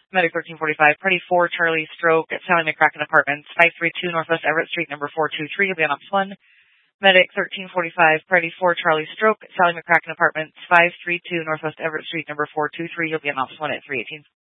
Medic 1345, Party 4, Charlie Stroke at Sally McCracken Apartments, 532 Northwest Everett Street, number 423. You'll be on Ops 1. Medic 1345, Party 4, Charlie Stroke at Sally McCracken Apartments, 532 Northwest Everett Street, number 423. You'll be on Ops 1 at 318.